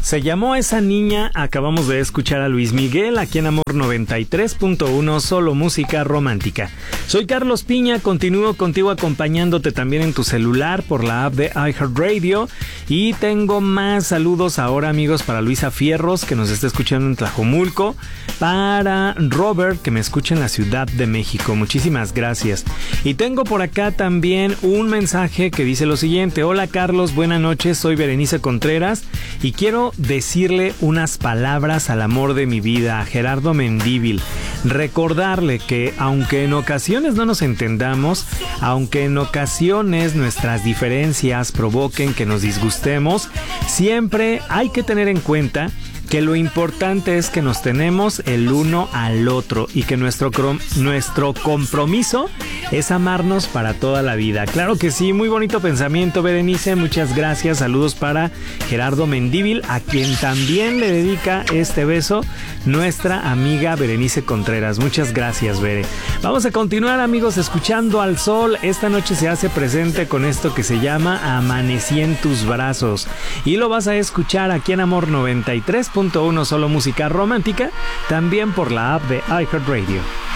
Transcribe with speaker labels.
Speaker 1: Se llamó Esa Niña. Acabamos de escuchar a Luis Miguel aquí en Amor 93.1, solo música romántica. Soy Carlos Piña, continúo contigo acompañándote también en tu celular por la app de iHeartRadio. Y tengo más saludos ahora, amigos, para Luisa Fierros, que nos está escuchando en Tlajomulco, para Robert, que me escucha en la Ciudad de México. Muchísimas gracias. Y tengo por acá también un mensaje que dice lo siguiente: hola Carlos, buenas noches, soy Berenice Contreras y quiero decirle unas palabras al amor de mi vida, a Gerardo Mendívil. Recordarle que aunque en ocasiones no nos entendamos, aunque en ocasiones nuestras diferencias provoquen que nos disgustemos, siempre hay que tener en cuenta que lo importante es que nos tenemos el uno al otro y que nuestro compromiso es amarnos para toda la vida. Claro que sí, muy bonito pensamiento, Berenice, muchas gracias. Saludos para Gerardo Mendívil, a quien también le dedica este beso nuestra amiga Berenice Contreras. Muchas gracias, Bere. Vamos a continuar, amigos, escuchando al sol. Esta noche se hace presente con esto que se llama Amanecí en tus brazos y lo vas a escuchar aquí en Amor 93.1, solo música romántica, también por la app de iHeartRadio.